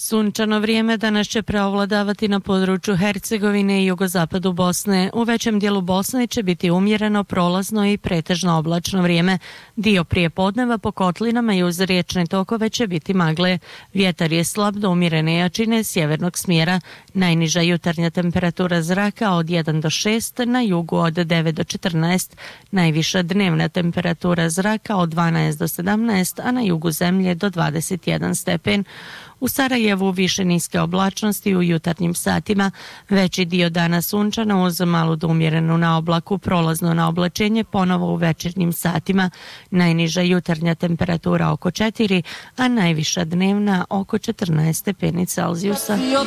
Sunčano vrijeme danas će preovladavati na području Hercegovine i jugozapadu Bosne. U većem dijelu Bosne će biti umjereno, prolazno i pretežno oblačno vrijeme. Dio prijepodneva po kotlinama i uz riječne tokove će biti magle. Vjetar je slab do umjerene jačine sjevernog smjera. Najniža jutarnja temperatura zraka od 1 do 6, na jugu od 9 do 14. Najviša dnevna temperatura zraka od 12 do 17, a na jugu zemlje do 21 stepen. U Sarajevu više niske oblačnosti u jutarnjim satima, veći dio dana sunčano uz malu do umjerenu na oblaku, prolazno na oblačenje ponovo u večernjim satima, najniža jutarnja temperatura oko 4, a najviša dnevna oko 14 stepeni Celzijusa.